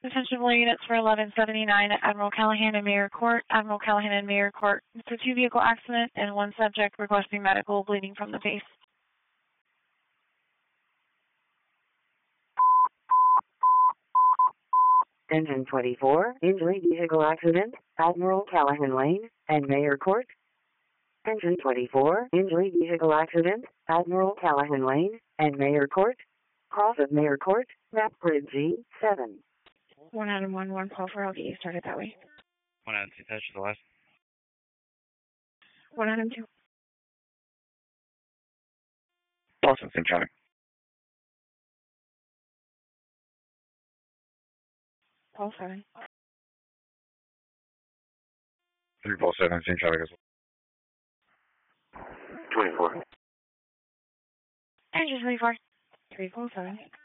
Attention all units for 1179 at Admiral Callahan and Mayor Court. Admiral Callahan and Mayor Court. It's a two-vehicle accident and one subject requesting medical bleeding from the face. Engine 24, injury vehicle accident, Admiral Callahan Lane and Mayor Court. Engine 24, injury vehicle accident, Admiral Callahan Lane and Mayor Court. Cross of Mayor Court, map grid G7. 1 Adam 1 call for I'll get you started that way. 1 Adam 2 touch to the west. 1 Adam 2. Boston, same traffic. Paul 7. 3 Paul 7, same traffic as well. 24. Engine 24. 3 Paul 7.